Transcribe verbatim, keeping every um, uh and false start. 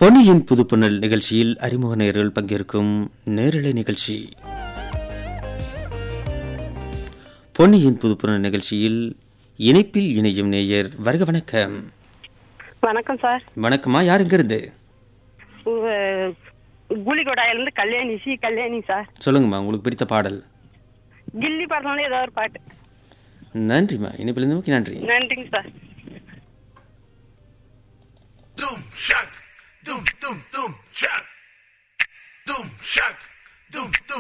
பொன்னியின் புதுப்புணல் நிகழ்ச்சியில் அறிமுக நேயர்கள் பங்கேற்கும் நேரலை நிகழ்ச்சி. பொன்னியின் புதுப்புணல் நிகழ்ச்சியில் இணைப்பில் இணையும் நேயர் வருக. வணக்கம். வணக்கம் சார். வணக்கம்மா, யார் எங்க இருந்து? கூலிகோடாயிலிருந்து கல்யாணி, சி கல்யாணி சார். சொல்லுங்கம்மா, உங்களுக்கு பிடித்த பாடல்? கில்லி படத்துல ஏதோ ஒரு பாட்டு. நன்றிம்மா, இணைப்பில் இருந்து நன்றி. நன்றிங்க sir. Doom shock, doom doom doom shock, doom shock, doom doom.